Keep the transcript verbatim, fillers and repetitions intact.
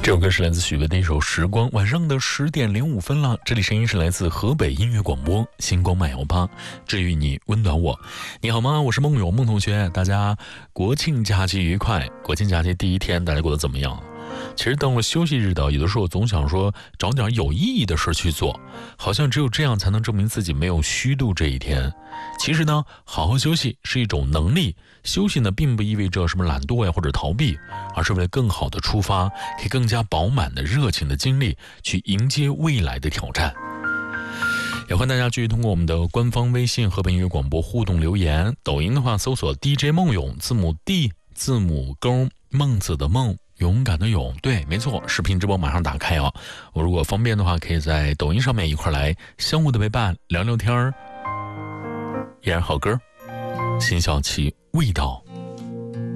这首歌是来自许巍的一首《时光》。晚上的十点零五分了，这里声音是来自河北音乐广播星光漫游吧，治愈你，温暖我。你好吗？我是梦勇，梦同学。大家国庆假期愉快。国庆假期第一天，大家过得怎么样？其实到了休息日的，有的时候总想说找点有意义的事去做，好像只有这样才能证明自己没有虚度这一天。其实呢，好好休息是一种能力，休息呢并不意味着什么懒惰呀或者逃避，而是为了更好的出发，可以更加饱满的热情的精力去迎接未来的挑战。也欢迎大家继续通过我们的官方微信河北音乐广播互动留言，抖音的话搜索 D J 梦勇，字母 D 字母勾孟子的孟，勇敢的勇，对，没错，视频直播马上打开哦。我如果方便的话，可以在抖音上面一块来相互的陪伴聊聊天儿。依然好歌，辛晓琪味道。